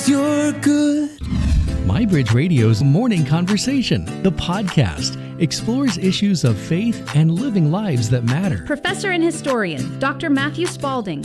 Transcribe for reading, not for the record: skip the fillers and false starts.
You're good. MyBridge Radio's Morning Conversation, the podcast, explores issues of faith and living lives that matter. Professor and historian Dr. Matthew Spalding